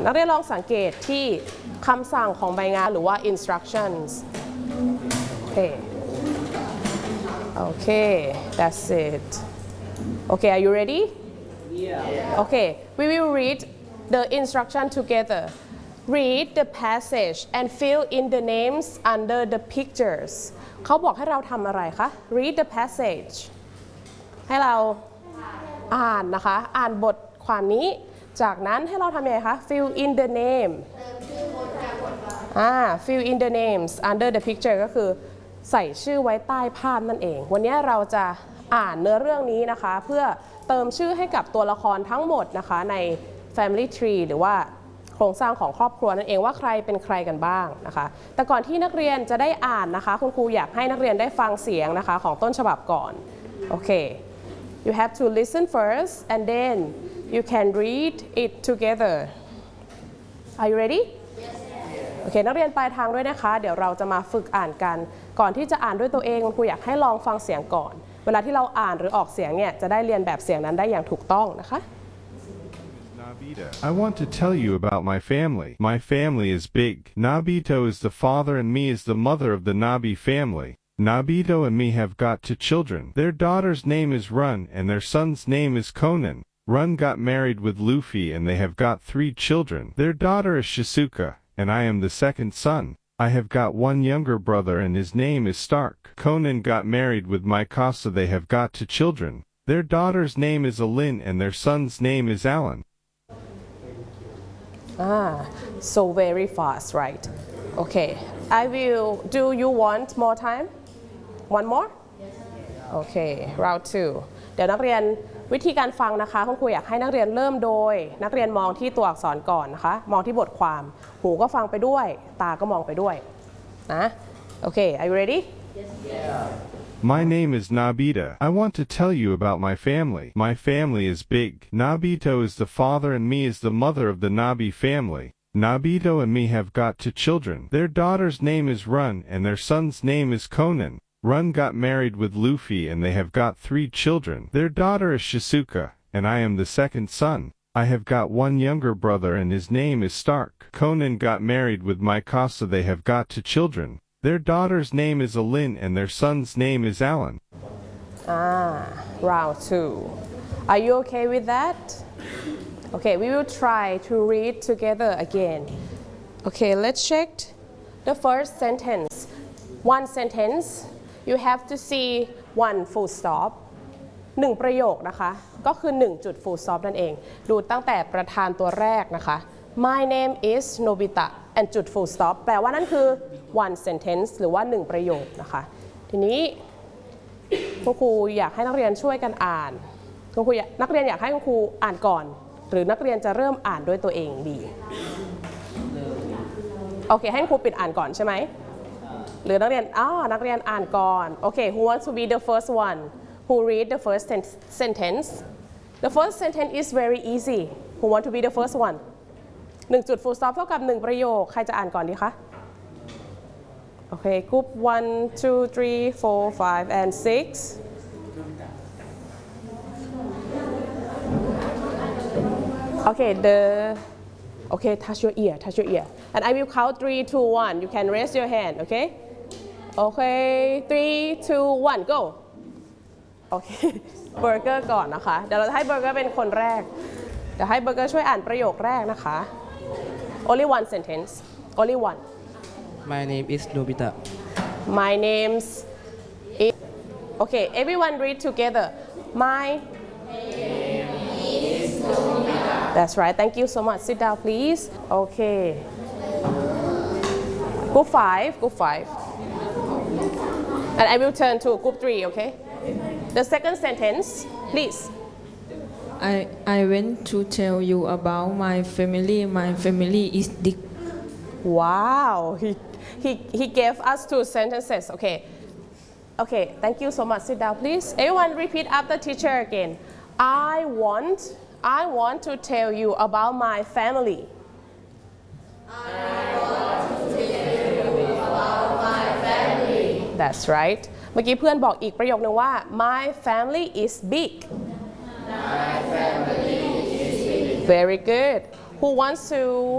นักเรียนลองสังเกตที่คำสั่งของใบงานหรือว่า instructions โอเค that's it okay are you ready yeah okay we will read the instruction together read the passage and fill in the names under the pictures เขาบอกให้เราทำอะไรคะ read the passage ให้เราอ่านนะคะอ่านบทความนี้จากนั้นให้เราทำยังไงคะ fill in the name fill in the names under the picture ก็คือใส่ชื่อไว้ใต้ภาพนั่นเองวันนี้เราจะอ่านเนื้อเรื่องนี้นะคะเพื่อเติมชื่อให้กับตัวละครทั้งหมดนะคะใน family tree หรือว่าโครงสร้างของครอบครัวนั่นเองว่าใครเป็นใครกันบ้างนะคะแต่ก่อนที่นักเรียนจะได้อ่านนะคะคุณครูอยากให้นักเรียนได้ฟังเสียงนะคะของต้นฉบับก่อนโอเค you have to listen first and then you can read it together are you readyโอเคนักเรียนปลายทางด้วยนะคะเดี๋ยวเราจะมาฝึกอ่านกันก่อนที่จะอ่านด้วยตัวเองคุณครูอยากให้ลองฟังเสียงก่อนเวลาที่เราอ่านหรือออกเสียงเนี่ยจะได้เรียนแบบเสียงนั้นได้อย่างถูกต้องนะคะ I want to tell you about my family. My family is big. Nabito is the father and me is the mother of the Nabi family. Nabito and me have got 2 children. Their daughter's name is Run and their son's name is Conan. Run got married with Luffy and they have got 3 children. Their daughter is Shizuka and I am the second son. I have got 1 younger brother and his name is Stark. Conan got married with Mikasa. They have got 2 children. Their daughter's name is Alin and their son's name is Alan. So very fast, right? Okay, I will. Do you want more time? One more? Okay, round 2. เดี๋ยวนักเรียนวิธีการฟังนะคะคุณครูอยากให้นักเรียนเริ่มโดยนักเรียนมองที่ตัวอักษรก่อนนะคะมองที่บทความหูก็ฟังไปด้วยตาก็มองไปด้วยนะโอเค Are you ready? My name is Nabita. I want to tell you about my family. My family is big. Nabito is the father and me is the mother of the Nabi family. Nabito and me have got 2 children. Their daughter's name is Run and their son's name is Conan. Run got married with Luffy and they have got 3 children. Their daughter is Shizuka and I am the second son. I have got 1 younger brother and his name is Stark. Conan got married with Mikasa. They have got 2 children. Their daughter's name is Alin and their son's name is Alan. Round 2. Are you okay with that? Okay, we will try to read together again. Okay, let's check the first sentence. One sentence, you have to see 1 full stop. 1 ประโยคนะคะก็คือ1จุด full stop นั่นเองดูตั้งแต่ประธานตัวแรกนะคะ My name is Nobita and จุด full stop แปลว่านั่นคือ one sentence หรือว่า1ประโยคนะคะทีนี้คุณครูอยากให้นักเรียนช่วยกันอ่านคุณครูนักเรียนอยากให้คุณครูอ่านก่อนหรือนักเรียนจะเริ่มอ่านด้วยตัวเองดีโอเคให้ครูปิดอ่านก่อนใช่ไหมหรือนักเรียนอ่านก่อนโอเค Who wants to be the first one Who read the first sentence The first sentence is very easy Who want to be the first one 1 จุด full stop เท่ากับ1ประโยคใครจะอ่านก่อนดีคะโอเค group 1 2 3 4 5 and 6 Okay okay touch your ear and I will count 3 2 1 you can raise your hand okay okay 3 2 1 go โอเคเบอร์เกอร์ก่อนนะคะเดี๋ยวเราจะให้เบอร์เกอร์เป็นคนแรกเดี๋ยวให้เบอร์เกอร์ช่วยอ่านประโยคแรกนะคะ only 1 sentence only 1 My name is Nobita. My name's is okay everyone read together My name is Nobita. That's right thank you so much sit down please okay group 5 and I will turn to group 3 okay The second sentence, please. I went to tell you about my family. My family is big. Wow, he gave us 2 sentences. Okay, thank you so much. Sit down, please. Everyone repeat after teacher again. I want to tell you about my family. I want to tell you about my family. That's right. เมื่อกี้เพื่อนบอกอีกประโยคนึงว่า My family is big. My family is big. Very good. Who wants to